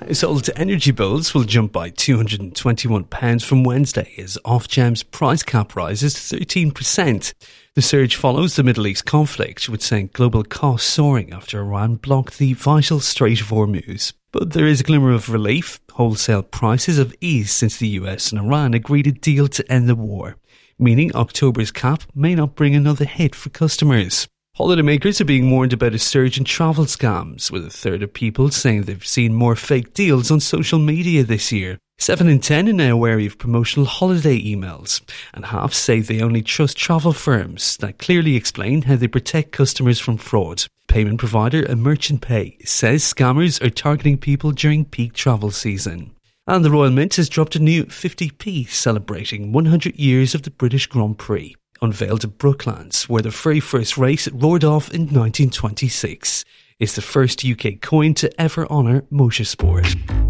Household energy bills will jump by £221 from Wednesday as Ofgem's price cap rises 13%. The surge follows the Middle East conflict, which sent global costs soaring after Iran blocked the vital Strait of Hormuz. But there is a glimmer of relief. Wholesale prices have eased since the US and Iran agreed a deal to end the war, meaning October's cap may not bring another hit for customers. Holidaymakers are being warned about a surge in travel scams, with a third of people saying they've seen more fake deals on social media this year. 7 in 10 are now wary of promotional holiday emails, and half say they only trust travel firms that clearly explain how they protect customers from fraud. Payment provider Merchant Pay says scammers are targeting people during peak travel season. And the Royal Mint has dropped a new 50p celebrating 100 years of the British Grand Prix, unveiled at Brooklands, where the very first race roared off in 1926. It's the first UK coin to ever honour motorsport.